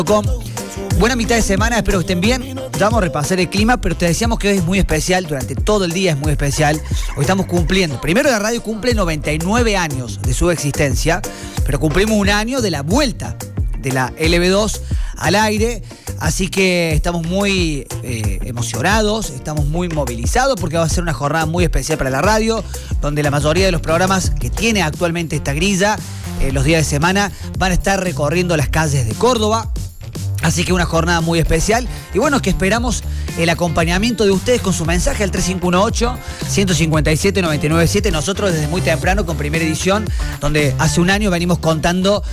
Buena mitad de semana, espero que estén bien. Ya vamos a repasar el clima, pero te decíamos que hoy es muy especial, durante todo el día es muy especial. Hoy estamos cumpliendo, primero la radio cumple 99 años de su existencia, pero cumplimos un año de la vuelta de la LB2 al aire, así que estamos muy emocionados, estamos muy movilizados porque va a ser una jornada muy especial para la radio, donde la mayoría de los programas que tiene actualmente esta grilla, los días de semana, van a estar recorriendo las calles de Córdoba. Así que una jornada muy especial. Y bueno, que esperamos el acompañamiento de ustedes con su mensaje al 3518-157-997. Nosotros desde muy temprano con Primera Edición, donde hace un año venimos contando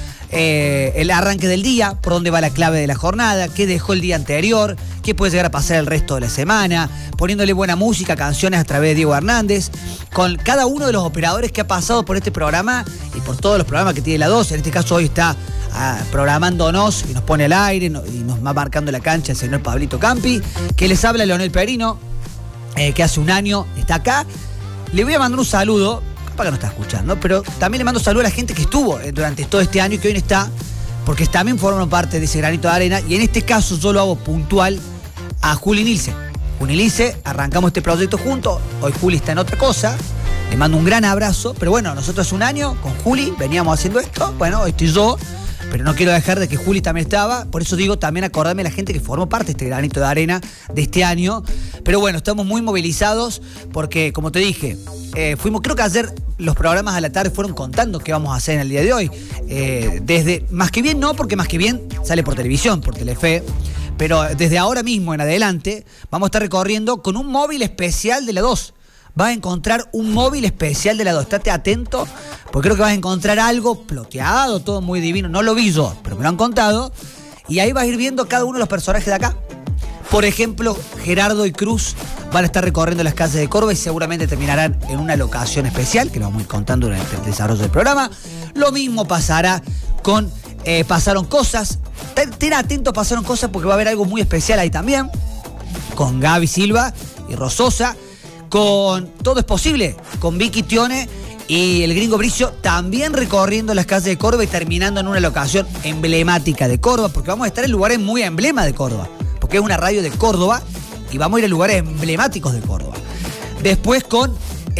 el arranque del día, por dónde va la clave de la jornada, qué dejó el día anterior, qué puede llegar a pasar el resto de la semana, poniéndole buena música, canciones a través de Diego Hernández, con cada uno de los operadores que ha pasado por este programa y por todos los programas que tiene la 2. En este caso hoy está programándonos y nos pone al aire y nos va marcando la cancha el señor Pablito Campi, que les habla Leonel Perino, que hace un año está acá. Le voy a mandar un saludo, capaz que no está escuchando, pero también le mando un saludo a la gente que estuvo durante todo este año y que hoy no está, porque también forman parte de ese granito de arena, y en este caso yo lo hago puntual a Juli Nilce. Juli Nilce, arrancamos este proyecto juntos, hoy Juli está en otra cosa, le mando un gran abrazo, pero bueno, nosotros hace un año con Juli veníamos haciendo esto, bueno, hoy estoy yo, pero no quiero dejar de que Juli también estaba, por eso digo, también acordarme de la gente que formó parte de este granito de arena de este año. Pero bueno, estamos muy movilizados porque, como te dije, creo que ayer los programas a la tarde fueron contando qué vamos a hacer en el día de hoy. Desde Más que Bien no, porque Más que Bien sale por televisión, por Telefe, pero desde ahora mismo en adelante vamos a estar recorriendo con un móvil especial de la 2. Vas a encontrar un móvil especial de la 2. Estate atento, porque creo que vas a encontrar algo ploteado, todo muy divino. No lo vi yo, pero me lo han contado. Y ahí vas a ir viendo cada uno de los personajes de acá. Por ejemplo, Gerardo y Cruz van a estar recorriendo las calles de Córdoba y seguramente terminarán en una locación especial, que lo vamos a ir contando durante el desarrollo del programa. Lo mismo pasará con Pasaron Cosas. Ten atento, Pasaron Cosas, porque va a haber algo muy especial ahí también. Con Gaby Silva y Rososa. Con Todo es Posible, con Vicky Tione y el Gringo Bricio, también recorriendo las calles de Córdoba y terminando en una locación emblemática de Córdoba, porque vamos a estar en lugares muy emblemas de Córdoba, porque es una radio de Córdoba y vamos a ir a lugares emblemáticos de Córdoba. Después con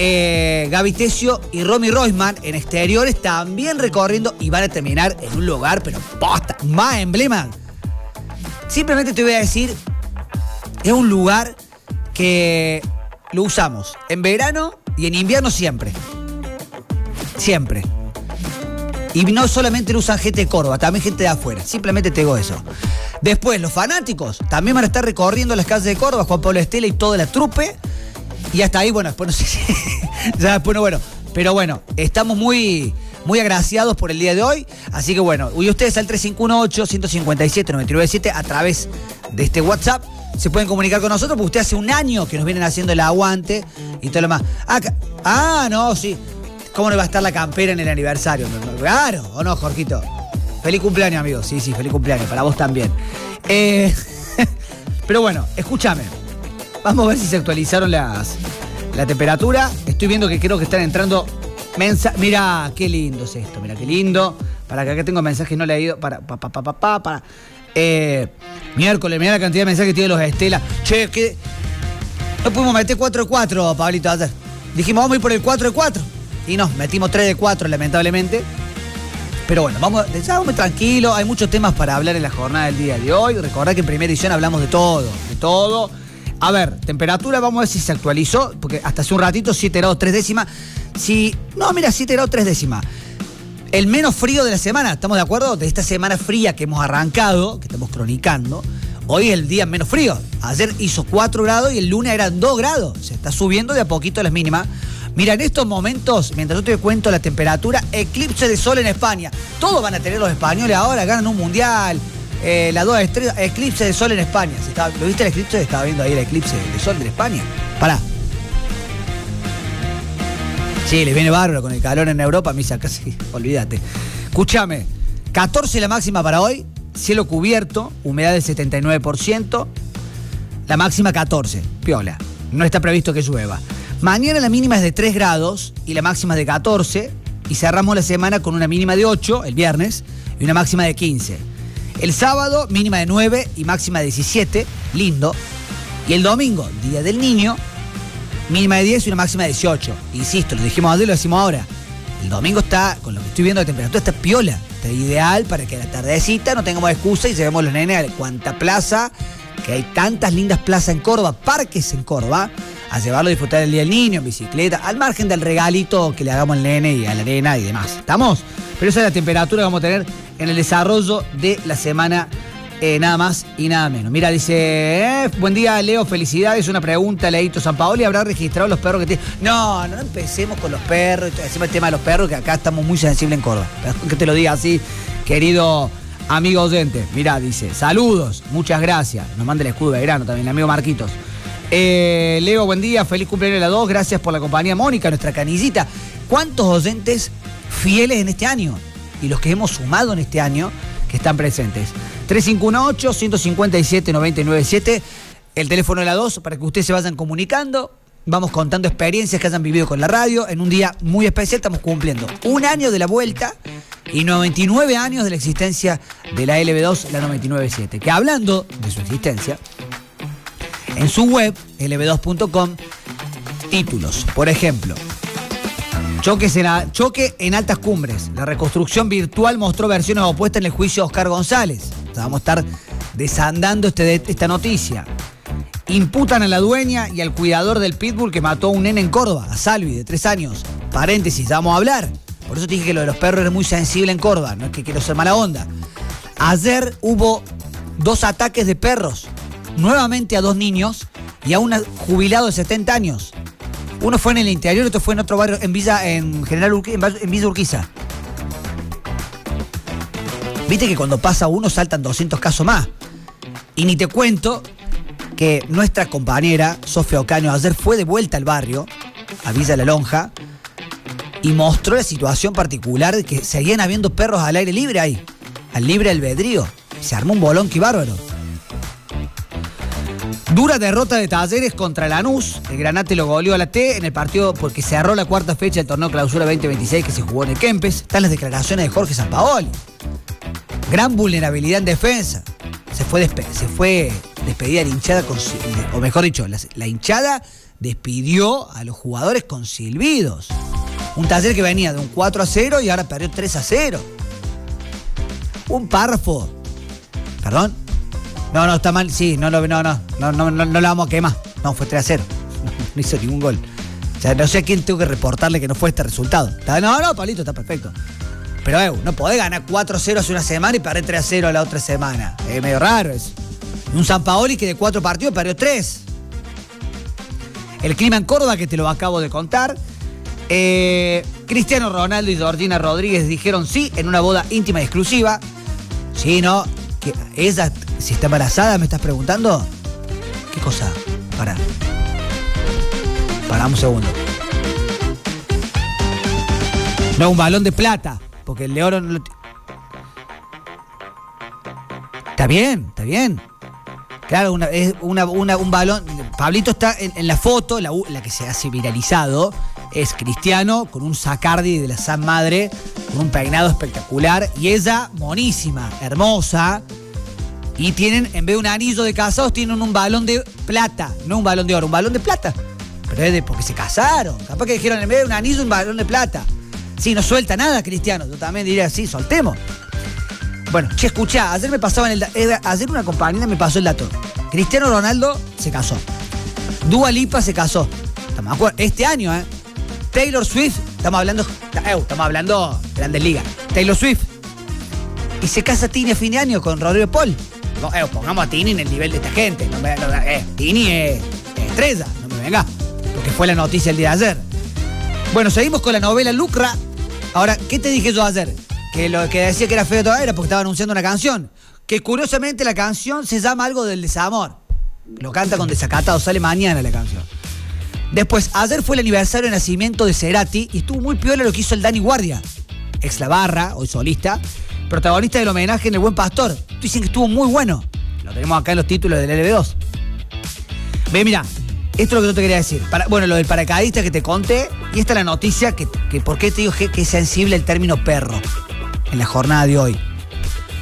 Gaby Tesio y Romy Roisman en exteriores, también recorriendo, y van a terminar en un lugar, pero posta, más emblema. Simplemente te voy a decir, es un lugar que lo usamos en verano y en invierno siempre. Siempre. Y no solamente lo usan gente de Córdoba, también gente de afuera. Simplemente te digo eso. Después, los fanáticos también van a estar recorriendo las calles de Córdoba, Juan Pablo Estela y toda la trupe. Y hasta ahí, bueno, después no sé si... ya después no, bueno. Pero bueno, estamos muy agraciados por el día de hoy. Así que bueno, y ustedes al 3518-157-997 a través de este WhatsApp se pueden comunicar con nosotros, porque usted hace un año que nos vienen haciendo el aguante y todo lo más. No, sí. ¿Cómo no va a estar la campera en el aniversario? Claro, ¿o no, Jorgito? Feliz cumpleaños, amigo. Sí, feliz cumpleaños. Para vos también. Pero bueno, escúchame. Vamos a ver si se actualizaron la temperatura. Estoy viendo que creo que están entrando mensajes. Mira, qué lindo es esto. Mira, qué lindo. Para que acá tengo mensajes no leídos. Para. Miércoles, mirá la cantidad de mensajes que tiene los Estela. Che, que no pudimos meter 4 de 4, Pablito, ayer. Dijimos, vamos a ir por el 4 de 4. Y no, metimos 3 de 4, lamentablemente. Pero bueno, vamos tranquilos. Hay muchos temas para hablar en la jornada del día de hoy. Recordad que en Primera Edición hablamos de todo. A ver, temperatura, vamos a ver si se actualizó, porque hasta hace un ratito 7 grados 3 décimas. 7 grados 3 décimas. El menos frío de la semana, ¿estamos de acuerdo? De esta semana fría que hemos arrancado, que estamos cronicando, hoy es el día menos frío. Ayer hizo 4 grados y el lunes eran 2 grados. Se está subiendo de a poquito las mínimas. Mira, en estos momentos, mientras yo te cuento la temperatura, eclipse de sol en España. Todos van a tener los españoles ahora, ganan un mundial. Las 2 estrellas, eclipse de sol en España. ¿Lo viste el eclipse? Estaba viendo ahí el eclipse de sol de España. Pará. Sí, les viene bárbaro con el calor en Europa, misa, casi, olvídate. Escúchame, 14 la máxima para hoy, cielo cubierto, humedad del 79%, la máxima 14, piola, no está previsto que llueva. Mañana la mínima es de 3 grados y la máxima es de 14, y cerramos la semana con una mínima de 8, el viernes, y una máxima de 15. El sábado, mínima de 9 y máxima de 17. Lindo. Y el domingo, Día del Niño, mínima de 10 y una máxima de 18. Insisto, lo dijimos ayer, lo decimos ahora. El domingo está, con lo que estoy viendo de temperatura, está piola. Está ideal para que a la tardecita no tengamos excusa y llevemos los nenes a cuanta plaza, que hay tantas lindas plazas en Córdoba, parques en Córdoba, a llevarlo a disfrutar el Día del Niño, en bicicleta, al margen del regalito que le hagamos al nene y a la arena y demás. ¿Estamos? Pero esa es la temperatura que vamos a tener en el desarrollo de la semana, nada más y nada menos. Mira, dice, buen día, Leo, felicidades. Una pregunta, Leito Sampaoli, ¿habrá registrado los perros que tiene? No empecemos con los perros, encima el tema de los perros, que acá estamos muy sensibles en Córdoba. Perdón que te lo diga así, querido amigo oyente. Mira, dice, saludos, muchas gracias. Nos manda el escudo de Belgrano también, el amigo Marquitos. Leo, buen día, feliz cumpleaños a las 2, gracias por la compañía, Mónica, nuestra canillita. ¿Cuántos oyentes fieles en este año? Y los que hemos sumado en este año, que están presentes. 3518-157-997, el teléfono de la 2, para que ustedes se vayan comunicando. Vamos contando experiencias que hayan vivido con la radio. En un día muy especial estamos cumpliendo un año de la vuelta y 99 años de la existencia de la LB2, la 997. Que hablando de su existencia, en su web, lb2.com, títulos, por ejemplo, choque en altas cumbres. La reconstrucción virtual mostró versiones opuestas en el juicio de Oscar González. O sea, vamos a estar desandando esta noticia. Imputan a la dueña y al cuidador del pitbull que mató a un nene en Córdoba, a Salvi, de 3 años. Paréntesis, vamos a hablar. Por eso te dije que lo de los perros es muy sensible en Córdoba. No es que quiero ser mala onda. Ayer hubo 2 ataques de perros. Nuevamente a 2 niños y a un jubilado de 70 años. Uno fue en el interior y otro fue en otro barrio, en Villa Urquiza. Viste que cuando pasa uno saltan 200 casos más. Y ni te cuento que nuestra compañera, Sofía Ocaño, ayer fue de vuelta al barrio, a Villa La Lonja, y mostró la situación particular de que seguían habiendo perros al aire libre ahí, al libre albedrío. Se armó un bolonqui bárbaro. Dura derrota de Talleres contra Lanús. El Granate lo goleó a la T en el partido porque cerró la cuarta fecha del torneo Clausura 2026 que se jugó en el Kempes. Están las declaraciones de Jorge Sampaoli. Gran vulnerabilidad en defensa. Se fue despedida la hinchada, o mejor dicho, la hinchada despidió a los jugadores con silbidos. Un Taller que venía de un 4-0 y ahora perdió 3-0. Un párrafo. ¿Perdón? No, está mal, sí, no la vamos a quemar. No, fue 3-0. No hizo ningún gol. O sea, no sé a quién tengo que reportarle que no fue este resultado. No, Pablito, está perfecto. Pero no podés ganar 4-0 hace una semana y perder 3-0 la otra semana. Es medio raro eso. Un Sampaoli que de 4 partidos perdió 3. El clima en Córdoba, que te lo acabo de contar. Cristiano Ronaldo y Georgina Rodríguez dijeron sí en una boda íntima y exclusiva. Sí, ¿no? Que ella, si está embarazada, ¿me estás preguntando? ¿Qué cosa? Pará un segundo. No, un balón de plata. Porque el de oro no lo... Está bien. Claro, un balón... Pablito está en la foto, la que se hace viralizado, es Cristiano con un sacardi de la San Madre, con un peinado espectacular, y ella, monísima, hermosa, y tienen, en vez de un anillo de casados, tienen un balón de plata, no un balón de oro, un balón de plata. Pero es porque se casaron. Capaz que dijeron, en vez de un anillo, un balón de plata. Sí, no suelta nada, Cristiano. Yo también diría, sí, soltemos. Bueno, escuchá, ayer una compañera me pasó el dato. Cristiano Ronaldo se casó. Dua Lipa se casó. Este año, Taylor Swift, estamos hablando Grandes Ligas. Taylor Swift. Y se casa Tini a fin de año con Rodrigo Paul. Pongamos a Tini en el nivel de esta gente. Tini es estrella, no me venga. Porque fue la noticia el día de ayer. Bueno, seguimos con la novela Lucra. Ahora, ¿qué te dije yo ayer? Que lo que decía que era feo todavía era porque estaba anunciando una canción. Que curiosamente la canción se llama algo del desamor. Lo canta con Desacatado, sale mañana la canción. Después, ayer fue el aniversario de nacimiento de Cerati y estuvo muy piola lo que hizo el Dani Guardia, ex La Barra, hoy solista, protagonista del homenaje en El Buen Pastor. Dicen que estuvo muy bueno. Lo tenemos acá en los títulos del LB2. Ve, mira, esto es lo que yo te quería decir. Lo del paracaidista que te conté, y esta es la noticia que ¿por qué te digo que es sensible el término perro en la jornada de hoy?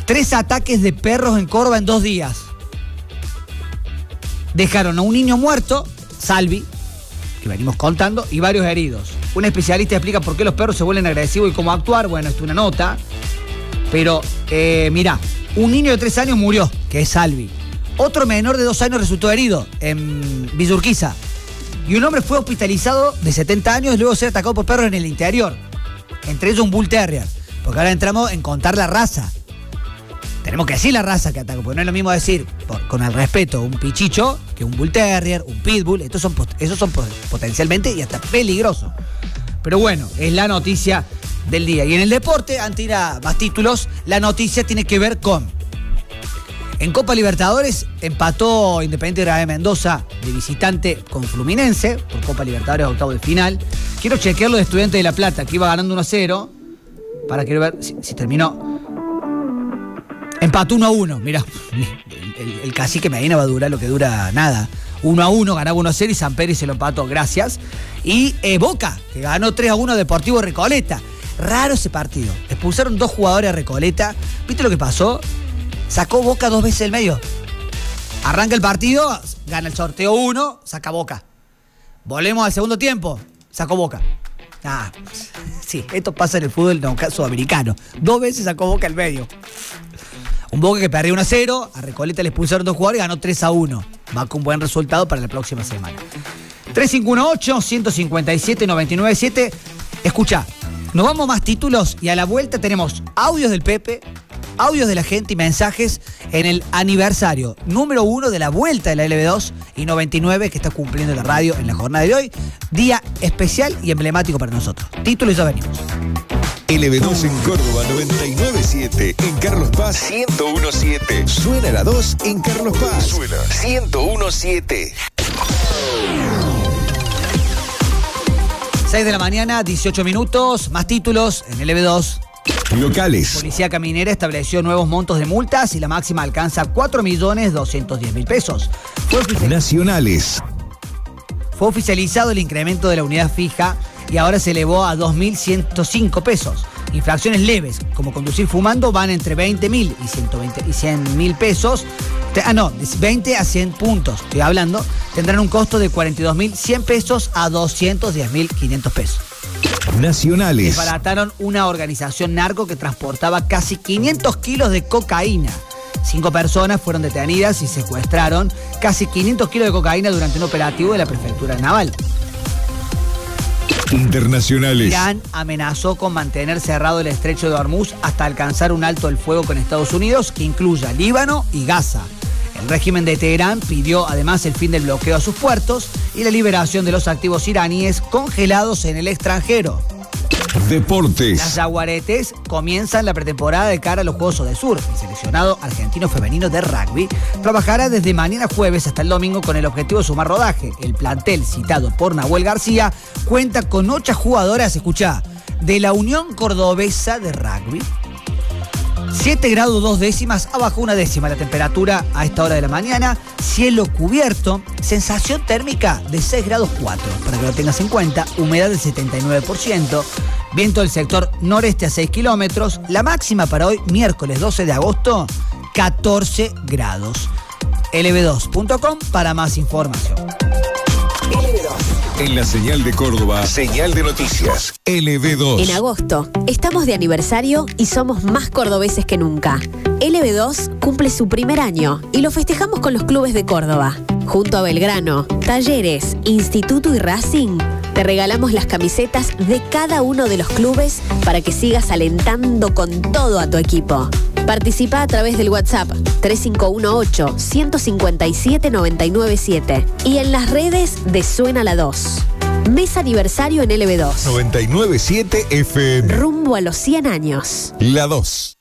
3 ataques de perros en Córdoba en 2 días. Dejaron a un niño muerto, Salvi, que venimos contando, y varios heridos. Un especialista explica por qué los perros se vuelven agresivos y cómo actuar. Bueno, esto es una nota. Pero, mirá, un niño de 3 años murió, que es Salvi. Otro menor de 2 años resultó herido en Villa Urquiza. Y un hombre fue hospitalizado de 70 años luego de ser atacado por perros en el interior. Entre ellos un Bull Terrier. Porque ahora entramos en contar la raza. Tenemos que decir la raza que ataca, porque no es lo mismo decir, con el respeto, un pichicho que un Bull Terrier, un Pitbull. Esos son potencialmente y hasta peligrosos. Pero bueno, es la noticia del día. Y en el deporte, antes de ir a más títulos, la noticia tiene que ver con... En Copa Libertadores empató Independiente de Mendoza de visitante con Fluminense, por Copa Libertadores octavo de final. Quiero chequear lo de Estudiantes de La Plata, que iba ganando 1-0. Quiero ver si terminó. Empató 1-1, mirá, el cacique Medina va a durar lo que dura nada. 1-1, ganaba 1-0 y San Pedro se lo empató, gracias. Y Boca, que ganó 3-1 Deportivo Recoleta. Raro ese partido. Expulsaron 2 jugadores a Recoleta. ¿Viste lo que pasó? Sacó Boca 2 veces del medio. Arranca el partido, gana el sorteo 1, saca Boca. Volvemos al segundo tiempo, sacó Boca. Sí, esto pasa en el fútbol sudamericano. 2 veces sacó Boca al medio. Un Boca que perdió 1-0, a Recoleta le expulsaron 2 jugadores y ganó 3-1. Va con buen resultado para la próxima semana. 3518-157-997. Escucha, nos vamos más títulos y a la vuelta tenemos audios del Pepe, audios de la gente y mensajes en el aniversario número 1 de la vuelta de la LB2 y 99 que está cumpliendo la radio en la jornada de hoy. Día especial y emblemático para nosotros. Título y ya venimos. LB2 en Córdoba 99.7, en Carlos Paz 101.7. Suena la 2 en Carlos Paz. Suena 101.7. 6 de la mañana, 18 minutos, más títulos en LB2. Locales. Policía Caminera estableció nuevos montos de multas y la máxima alcanza 4.210.000 pesos. Nacionales. Fue oficializado el incremento de la unidad fija y ahora se elevó a 2.105 pesos. Infracciones leves, como conducir fumando, van entre 20.000 y 100.000 pesos. De 20 a 100 puntos, estoy hablando. Tendrán un costo de 42.100 pesos a 210.500 pesos. Nacionales. Desbarataron una organización narco que transportaba casi 500 kilos de cocaína. 5 personas fueron detenidas y secuestraron casi 500 kilos de cocaína durante un operativo de la Prefectura Naval. Internacionales. Irán amenazó con mantener cerrado el estrecho de Hormuz hasta alcanzar un alto el fuego con Estados Unidos que incluya Líbano y Gaza. El régimen de Teherán pidió además el fin del bloqueo a sus puertos y la liberación de los activos iraníes congelados en el extranjero. Deportes. Las Jaguaretes comienzan la pretemporada de cara a los Juegos del Sur. El seleccionado argentino femenino de rugby trabajará desde mañana jueves hasta el domingo con el objetivo de sumar rodaje. El plantel citado por Nahuel García cuenta con 8 jugadoras, escuchá, de la Unión Cordobesa de Rugby. 7 grados 2 décimas, abajo 1 décima la temperatura a esta hora de la mañana. Cielo cubierto, sensación térmica de 6 grados 4, para que lo tengas en cuenta. Humedad del 79%, viento del sector noreste a 6 kilómetros. La máxima para hoy, miércoles 12 de agosto, 14 grados. lb2.com para más información. En la señal de Córdoba, señal de noticias, LB2. En agosto, estamos de aniversario y somos más cordobeses que nunca. LB2 cumple su primer año y lo festejamos con los clubes de Córdoba. Junto a Belgrano, Talleres, Instituto y Racing, te regalamos las camisetas de cada uno de los clubes para que sigas alentando con todo a tu equipo. Participa a través del WhatsApp 3518-157-997 y en las redes de Suena la 2. Mes aniversario en LB2. 99.7 FM. Rumbo a los 100 años. La 2.